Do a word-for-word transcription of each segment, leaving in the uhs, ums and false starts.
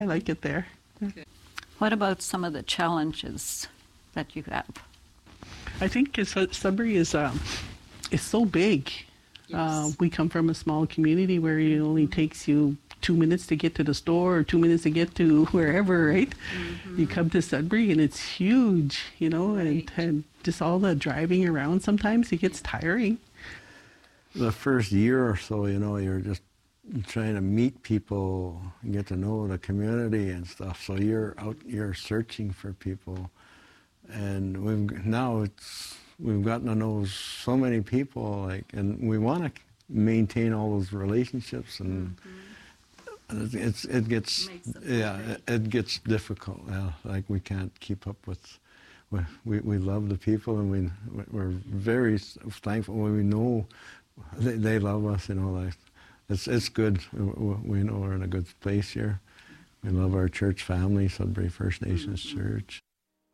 I like it there. What about some of the challenges that you have? I think it's, uh, Sudbury is um, is so big. Yes. Uh, we come from a small community where it only takes you two minutes to get to the store or two minutes to get to wherever, right? Mm-hmm. You come to Sudbury and it's huge, you know, right. and, and just all the driving around sometimes, it gets tiring. The first year or so, you know, you're just trying to meet people and get to know the community and stuff. So you're out, you're searching for people. And we've now it's we've gotten to know so many people, like, and we want to maintain all those relationships, and mm-hmm. it's it gets yeah it, it gets difficult. Yeah, like we can't keep up with. We we love the people, and we we're very thankful when we know they, they love us. You know, like it's it's good. We, we know we're in a good place here. We love our church family, Sudbury First Nations mm-hmm. Church.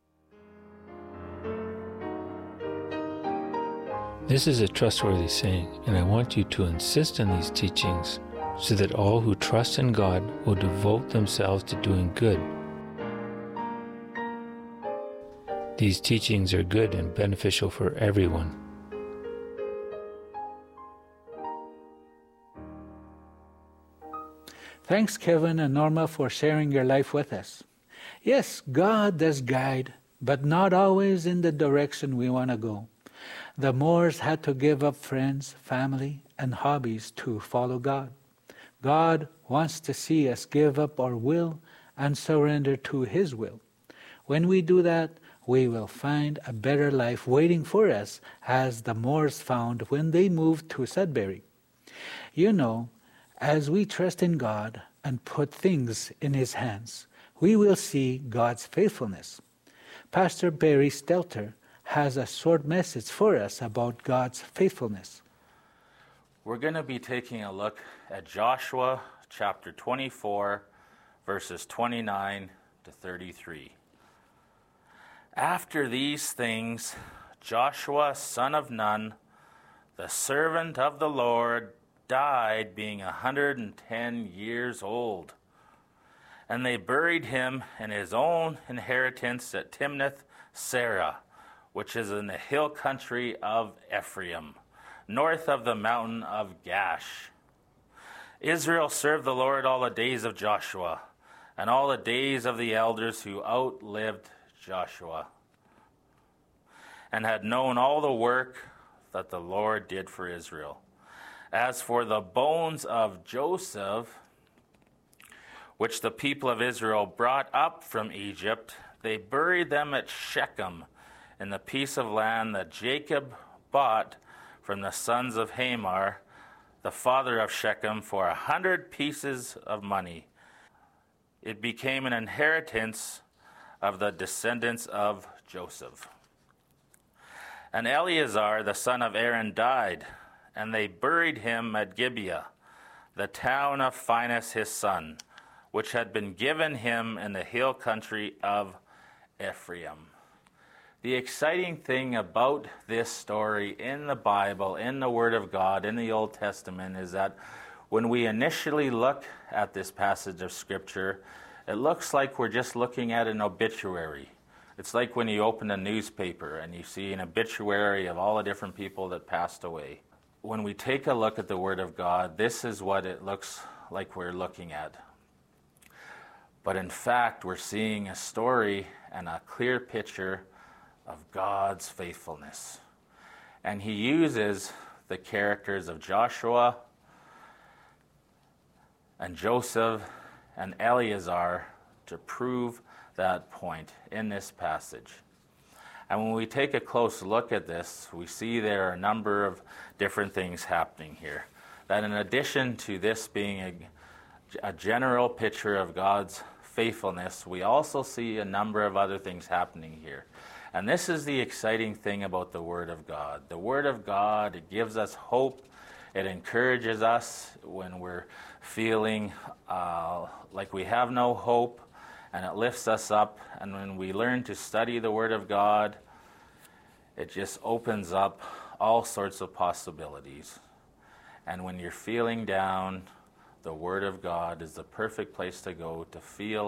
This is a trustworthy saying, and I want you to insist on these teachings so that all who trust in God will devote themselves to doing good. These teachings are good and beneficial for everyone. Thanks, Kevin and Norma, for sharing your life with us. Yes, God does guide, but not always in the direction we want to go. The Moores had to give up friends, family, and hobbies to follow God. God wants to see us give up our will and surrender to His will. When we do that, we will find a better life waiting for us, as the Moores found when they moved to Sudbury. You know, as we trust in God and put things in His hands, we will see God's faithfulness. Pastor Barry Stelter has a short message for us about God's faithfulness. We're going to be taking a look at Joshua chapter twenty-four, verses twenty-nine to thirty-three. After these things, Joshua, son of Nun, the servant of the Lord, died being a hundred ten years old. And they buried him in his own inheritance at Timnath-Serah, which is in the hill country of Ephraim, north of the mountain of Gash. Israel served the Lord all the days of Joshua, and all the days of the elders who outlived Joshua, and had known all the work that the Lord did for Israel. As for the bones of Joseph, which the people of Israel brought up from Egypt, they buried them at Shechem, in the piece of land that Jacob bought from the sons of Hamor, the father of Shechem, for a hundred pieces of money. It became an inheritance of the descendants of Joseph. And Eleazar, the son of Aaron, died, and they buried him at Gibeah, the town of Phinehas his son, which had been given him in the hill country of Ephraim. The exciting thing about this story in the Bible, in the Word of God, in the Old Testament, is that when we initially look at this passage of Scripture, it looks like we're just looking at an obituary. It's like when you open a newspaper and you see an obituary of all the different people that passed away. When we take a look at the Word of God, this is what it looks like we're looking at. But in fact, we're seeing a story and a clear picture of God's faithfulness. And He uses the characters of Joshua and Joseph and Eleazar to prove that point in this passage. And when we take a close look at this, we see there are a number of different things happening here. That in addition to this being a, a general picture of God's faithfulness, we also see a number of other things happening here. And this is the exciting thing about the Word of God. The Word of God, it gives us hope. It encourages us when we're feeling uh, like we have no hope, and it lifts us up. And when we learn to study the Word of God, it just opens up all sorts of possibilities. And when you're feeling down, the Word of God is the perfect place to go to feel